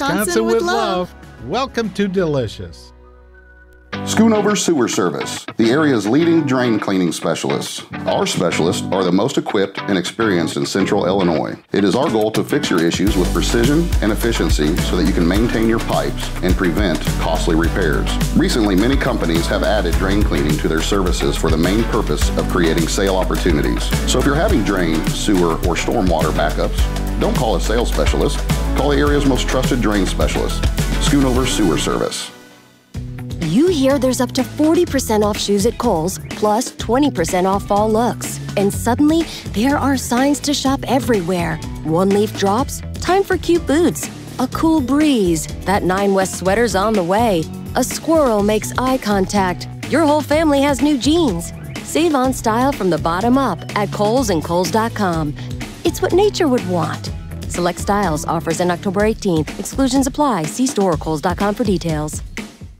Wisconsin with love. Welcome to Delicious. Schoonover Sewer Service, the area's leading drain cleaning specialists. Our specialists are the most equipped and experienced in Central Illinois. It is our goal to fix your issues with precision and efficiency so that you can maintain your pipes and prevent costly repairs. Recently, many companies have added drain cleaning to their services for the main purpose of creating sale opportunities. So if you're having drain, sewer, or stormwater backups, don't call a sales specialist. Call the area's most trusted drain specialist, Schoonover Sewer Service. You hear there's up to 40% off shoes at Kohl's, plus 20% off fall looks. And suddenly, there are signs to shop everywhere. One leaf drops, time for cute boots. A cool breeze, that 9 West sweater's on the way. A squirrel makes eye contact. Your whole family has new jeans. Save on style from the bottom up at Kohl's and Kohls.com. It's what nature would want. Select styles, offers in October 18th. Exclusions apply. See store or Kohls.com for details.